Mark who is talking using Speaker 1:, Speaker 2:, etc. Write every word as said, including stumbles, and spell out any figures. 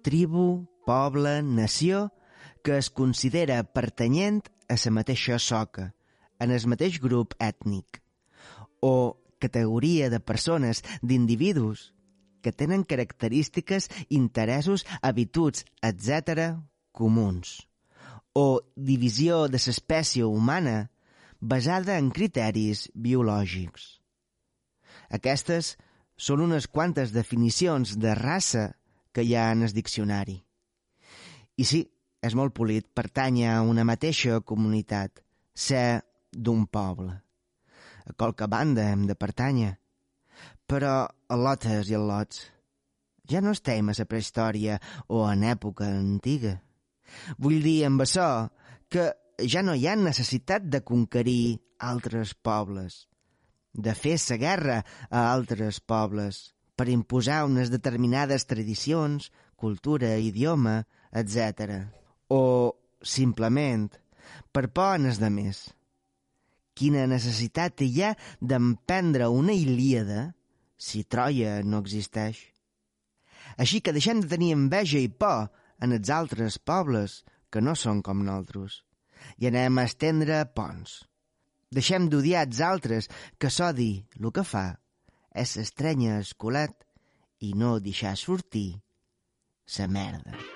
Speaker 1: tribu, poble, nació que es considera pertanyent a la mateixa soca, en el mateix grup ètnic, o categoria de persones, d'individus, que tenen característiques, interessos, habituds, etcètera, comuns, o divisió de l'espècie humana basada en criteris biològics. Aquestes són unes quantes definicions de raça que hi ha en el diccionari. I sí, és molt polit pertànyer a una mateixa comunitat, ser d'un poble. A qualque banda hem de pertànyer. Però a lotes i a lots ja no estem a la prehistòria o en època antiga. Vull dir amb això que ja no hi ha necessitat de conquerir altres pobles, de fer la guerra a altres pobles per imposar unes determinades tradicions, cultura, idioma, etcètera. O, simplement, per por en els demés. Quina necessitat hi ha d'emprendre una Ilíada si Troia no existeix? Així que deixem de tenir enveja i por en els altres pobles que no són com nosaltres i anem a estendre ponts. Deixem d'odiar els altres que s'odi el que fa és estrènyer el culet i no deixar sortir sa merda.